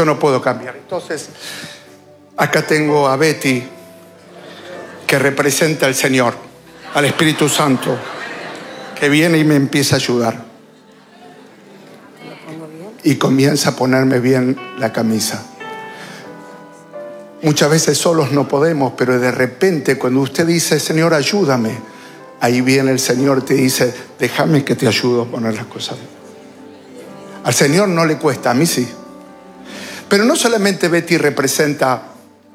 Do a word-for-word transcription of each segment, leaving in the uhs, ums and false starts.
yo no puedo cambiar. Entonces, acá tengo a Betty, que representa al Señor, al Espíritu Santo, que viene y me empieza a ayudar. Y comienza a ponerme bien la camisa. Muchas veces solos no podemos, pero de repente cuando usted dice, Señor, ayúdame, ahí viene el Señor y te dice, déjame que te ayudo a poner las cosas bien. Al Señor no le cuesta, a mí sí. Pero no solamente Betty representa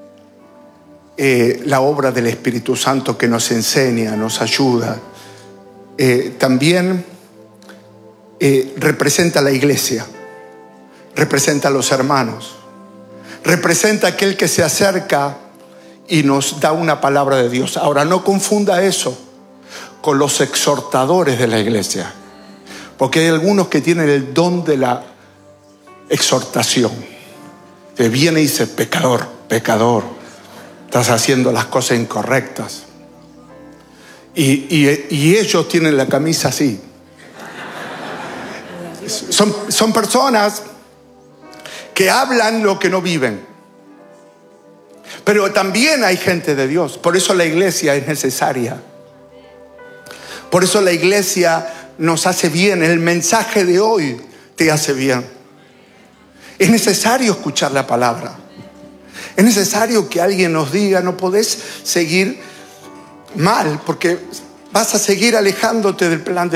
eh, la obra del Espíritu Santo que nos enseña, nos ayuda. Eh, también eh, representa la iglesia, representa a los hermanos, representa a aquel que se acerca y nos da una palabra de Dios. Ahora, no confunda eso con los exhortadores de la iglesia, porque hay algunos que tienen el don de la exhortación. Te viene y dice, pecador, pecador, estás haciendo las cosas incorrectas. Y, y, y ellos tienen la camisa así. Son, son personas que hablan lo que no viven. Pero también hay gente de Dios. Por eso la iglesia es necesaria. Por eso la iglesia nos hace bien. El mensaje de hoy te hace bien. Es necesario escuchar la palabra. Es necesario que alguien nos diga, no podés seguir mal, porque vas a seguir alejándote del plan de